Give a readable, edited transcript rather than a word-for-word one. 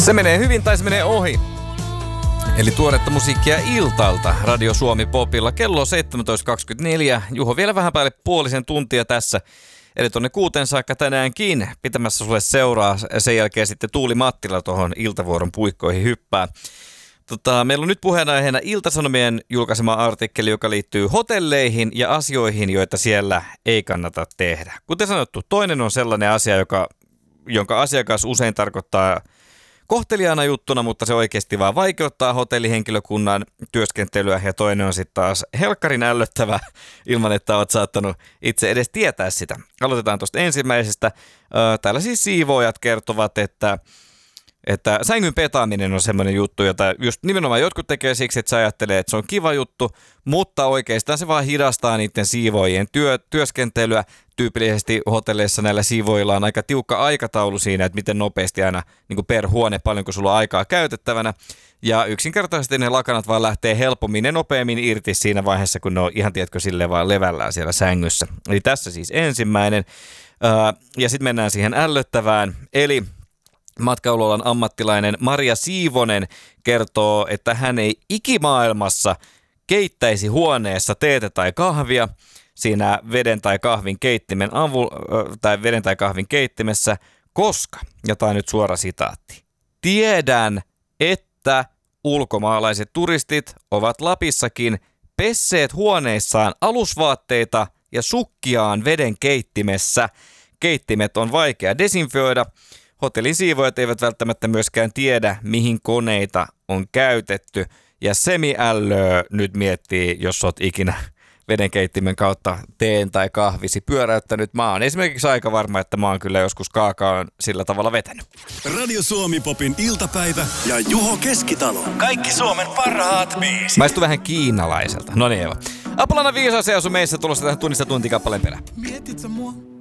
Se menee hyvin tai se menee ohi. Eli tuoretta musiikkia Iltalta Radio Suomi Popilla. Kello on 17.24. Juho vielä vähän päälle puolisen tuntia tässä. Eli tuonne 6 saakka tänäänkin pitämässä sulle seuraa. Sen jälkeen sitten Tuuli Mattila tuohon Iltavuoron puikkoihin hyppää. Meillä on nyt puheenaiheena Ilta-Sanomien julkaisema artikkeli, joka liittyy hotelleihin ja asioihin, joita siellä ei kannata tehdä. Kuten sanottu, toinen on sellainen asia, jonka asiakas usein tarkoittaa kohteliaana juttuna, mutta se oikeasti vaan vaikeuttaa hotellihenkilökunnan työskentelyä, ja toinen on sitten taas helkkarin ällöttävä ilman, että olet saattanut itse edes tietää sitä. Aloitetaan tuosta ensimmäisestä. Täällä siis siivoojat kertovat, että sängyn petaaminen on semmoinen juttu, jota just nimenomaan jotkut tekee siksi, että sä ajattelee, että se on kiva juttu, mutta oikeastaan se vaan hidastaa niiden siivoojien työskentelyä. Tyypillisesti hotelleissa näillä siivoilla on aika tiukka aikataulu siinä, että miten nopeasti aina niin kuin per huone, paljonko sulla on aikaa käytettävänä. Ja yksinkertaisesti ne lakanat vaan lähtee helpommin ja nopeammin irti siinä vaiheessa, kun ne on ihan, tiedätkö, silleen vaan levällään siellä sängyssä. Eli tässä siis ensimmäinen. Ja sitten mennään siihen ällöttävään, eli matkailualan ammattilainen Maria Siivonen kertoo, että hän ei ikimaailmassa keittäisi huoneessa teetä tai kahvia siinä veden tai kahvin keittimessä, koska, ja tämä on nyt suora sitaatti, tiedän, että ulkomaalaiset turistit ovat Lapissakin pesseet huoneissaan alusvaatteita ja sukkiaan veden keittimessä. Keittimet on vaikea desinfioida. Hotellin siivoajat eivät välttämättä myöskään tiedä, mihin koneita on käytetty. Ja semi-ällöä nyt miettii, jos olet ikinä vedenkeittimen kautta teen tai kahvisi pyöräyttänyt. Mä oon esimerkiksi aika varma, että mä oon kyllä joskus kaakaan sillä tavalla vetänyt. Radio Suomi Popin iltapäivä ja Juho Keskitalo. Kaikki Suomen parhaat biisit. Maistuu vähän kiinalaiselta. No niin, Apolana viisaus ja asu meissä tulossa tähän tunnista tuntikappaleen perään. Mietit sä mua?